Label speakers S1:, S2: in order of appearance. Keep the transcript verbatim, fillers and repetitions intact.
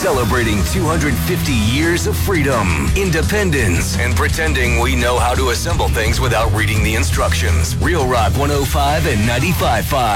S1: Celebrating two hundred fifty years of freedom, independence, and pretending we know how to assemble things without reading the instructions. Real Rock one oh five and ninety-five point five.